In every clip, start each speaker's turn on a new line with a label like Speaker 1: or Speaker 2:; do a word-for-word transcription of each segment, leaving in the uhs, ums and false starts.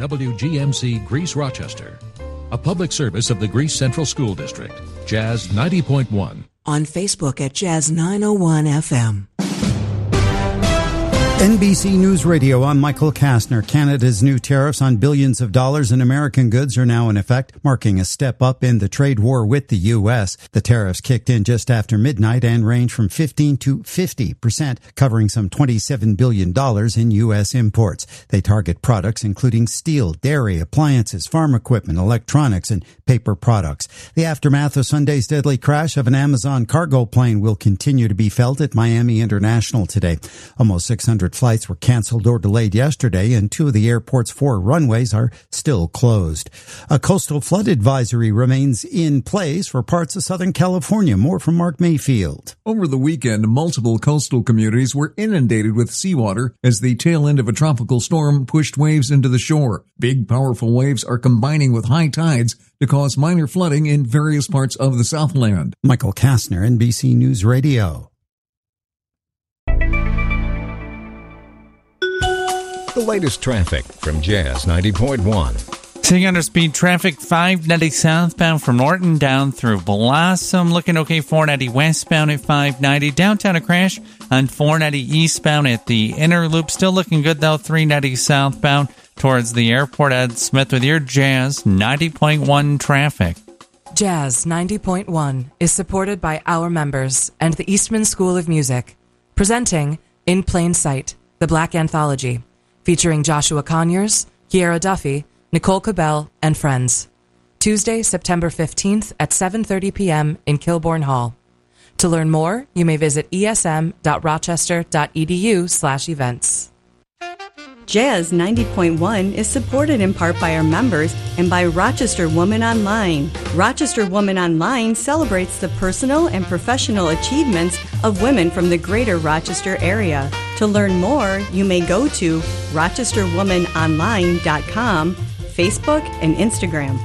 Speaker 1: W G M C Greece Rochester. A public service of the Greece Central School District. Jazz ninety point one.
Speaker 2: On Facebook at Jazz nine oh one F M.
Speaker 3: N B C News Radio, I'm Michael Kastner. Canada's new tariffs on billions of dollars in American goods are now in effect, marking a step up in the trade war with the U S. The tariffs kicked in just after midnight and range from fifteen to fifty percent, covering some twenty-seven billion dollars in U S imports. They target products including steel, dairy, appliances, farm equipment, electronics, and paper products. The aftermath of Sunday's deadly crash of an Amazon cargo plane will continue to be felt at Miami International today. Almost six hundred flights were canceled or delayed yesterday, and two of the airport's four runways are still closed. A coastal flood advisory remains in place for parts of Southern California. More from Mark Mayfield.
Speaker 4: Over the weekend, multiple coastal communities were inundated with seawater as the tail end of a tropical storm pushed waves into the shore. Big, powerful waves are combining with high tides to cause minor flooding in various parts of the Southland.
Speaker 3: Michael Kastner, N B C News Radio.
Speaker 5: The latest traffic from Jazz ninety point one.
Speaker 6: Seeing under speed traffic, five ninety southbound from Norton down through Blossom. Looking okay, four ninety westbound at five ninety. Downtown a crash on four ninety eastbound at the inner loop. Still looking good though, three ninety southbound towards the airport. Ed Smith with your Jazz ninety point one traffic.
Speaker 2: Jazz ninety point one is supported by our members and the Eastman School of Music. Presenting In Plain Sight, the Black Anthology, featuring Joshua Conyers, Kiera Duffy, Nicole Cabell, and friends. Tuesday, September fifteenth at seven thirty p.m. in Kilbourne Hall. To learn more, you may visit esm.rochester.edu slash events.
Speaker 7: Jazz ninety point one is supported in part by our members and by Rochester Woman Online. Rochester Woman Online celebrates the personal and professional achievements of women from the greater Rochester area. To learn more, you may go to rochester woman online dot com, Facebook, and Instagram.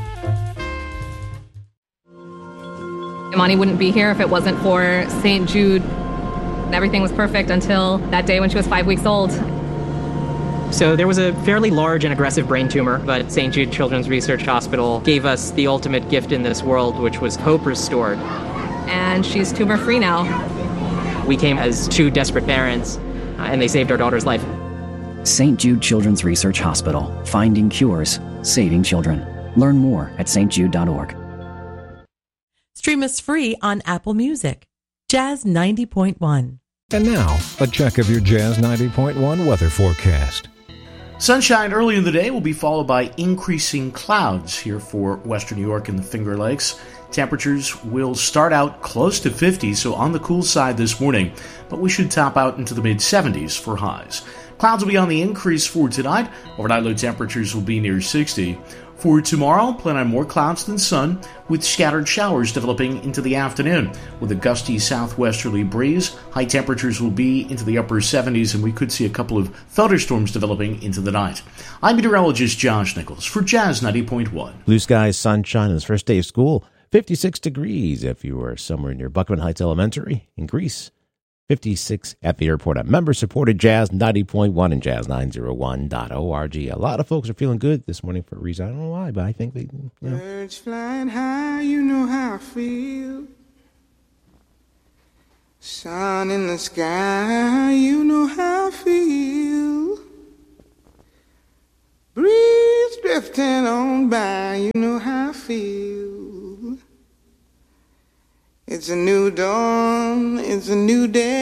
Speaker 8: Imani wouldn't be here if it wasn't for Saint Jude. Everything was perfect until that day when she was five weeks old.
Speaker 9: So there was a fairly large and aggressive brain tumor, but Saint Jude Children's Research Hospital gave us the ultimate gift in this world, which was hope restored.
Speaker 8: And she's tumor-free now.
Speaker 9: We came as two desperate parents, uh, and they saved our daughter's life.
Speaker 10: Saint Jude Children's Research Hospital, finding cures, saving children. Learn more at s t jude dot org.
Speaker 11: Stream us free on Apple Music. Jazz ninety point one.
Speaker 5: And now, a check of your Jazz ninety point one weather forecast.
Speaker 12: Sunshine early in the day will be followed by increasing clouds here for western New York and the Finger Lakes. Temperatures will start out close to fifty, so on the cool side this morning, but we should top out into the mid seventies for highs. Clouds will be on the increase for tonight. Overnight low temperatures will be near sixty. For tomorrow, plan on more clouds than sun, with scattered showers developing into the afternoon. With a gusty southwesterly breeze, high temperatures will be into the upper seventies, and we could see a couple of thunderstorms developing into the night. I'm meteorologist Josh Nichols for Jazz ninety point one.
Speaker 13: Blue skies, sunshine on this first day of school. fifty-six degrees if you were somewhere near Buckman Heights Elementary in Greece. fifty-six at the airport. A member-supported Jazz ninety point one and jazz nine oh one dot org. A lot of folks are feeling good this morning for a reason. I don't know why, but I think they, you know.
Speaker 14: Birds flying high, you know how I feel. Sun in the sky, you know how I feel. Breeze drifting on by, you know how I feel. It's a new dawn, it's a new day.